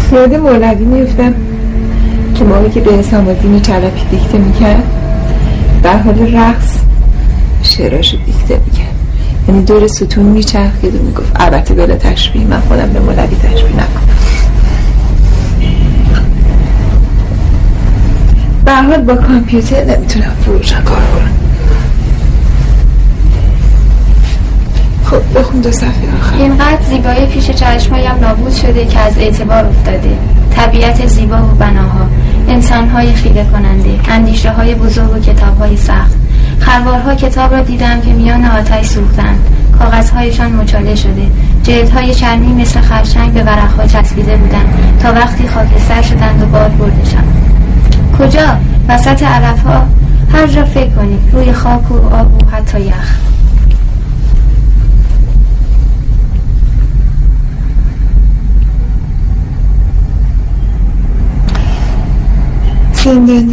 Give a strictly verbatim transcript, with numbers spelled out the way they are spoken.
یاد مولوی میفتم که موقعی که به اسلام الدین چلپی دیکته میکرد در حال رقص شعراشو دیکته میکرد، یعنی دور ستون میچرخید و میگفت. البته بلا تشبیه، من خودم به مولوی تشبیه نکنم. به هر حال با کامپیوتر نمیتونم فروش کار کنم. خب بخون دو صفحه آخر. اینقدر زیبایی پیش چشمایم نابود شده که از اعتبار افتاده. طبیعت زیبا و بناها، انسان‌های خیره کننده، اندیشه‌های بزرگ و کتاب‌های سخت. خروارها کتاب را دیدم که میان آتش سوختند، کاغذهایشان مچاله شده، جلدهای چرمی مثل خرچنگ به ورقها چسبیده بودند تا وقتی خاکستر شدند و باد بردشان. کجا؟ وسط علف‌ها؟ هر جا فکر کنی، روی خاک و آب و حتی یخ. زندانی